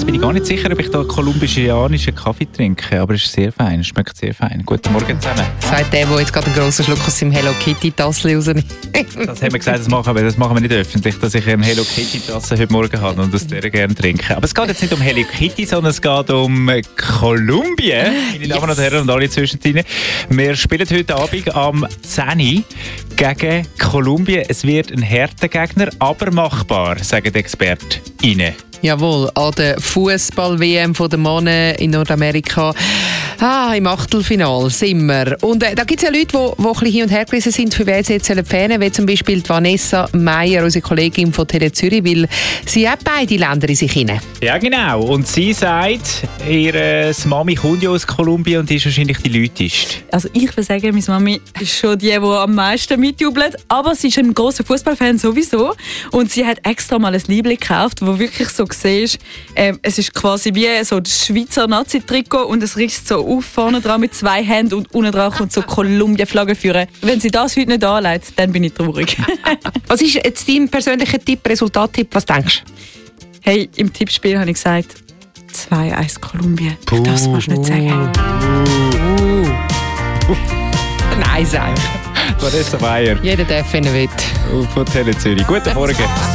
bin ich gar nicht sicher, ob ich da kolumbianischen Kaffee trinke, aber es ist sehr fein, es schmeckt sehr fein. Guten Morgen zusammen. Sagt der jetzt gerade einen grossen Schluck aus seinem Hello Kitty-Tassel rausnimmt. Das haben wir gesagt, das machen wir nicht öffentlich, dass ich eine Hello Kitty-Tasse heute Morgen habe und aus der gerne trinke. Aber es geht jetzt nicht um Hello Kitty, sondern es geht um Kolumbien. Meine Damen und Herren und alle zwischendrin. Wir spielen heute Abend am 10 Uhr gegen Kolumbien. Es wird ein harter Gegner, aber machbar, sagen die ExpertInnen. Jawohl, an der Fußball-WM der Männer in Nordamerika. Im Achtelfinale sind wir. Und da gibt es ja Leute, die ein bisschen hin und her gerissen sind, für wen sie jetzt fanen, wie zum Beispiel die Vanessa Meyer, unsere Kollegin von Tele Zürich, weil sie hat beide Länder in sich hinein. Ja, genau. Und sie sagt, ihre Mami kommt ja aus Kolumbien und ist wahrscheinlich die lauteste. Also ich würde sagen, meine Mami ist schon die am meisten mitjubelt. Aber sie ist ein grosser Fußballfan sowieso. Und sie hat extra mal ein Liebling gekauft, wo wirklich so siehst, es ist quasi wie so das Schweizer Nazi-Trikot und es risst so auf vorne dran mit 2 Händen und unten dran kommt so Kolumbien-Flagge führen. Wenn sie das heute nicht anlegt, dann bin ich traurig. Was ist jetzt dein persönlicher Tipp, Resultattipp? Was denkst du? Hey, im Tippspiel habe ich gesagt 2-1 Kolumbien. Das musst du nicht sagen. Nein, sag. Vanessa Meyer. Jeder darf, wenn er will. Von Tele Zürich. Guten Morgen.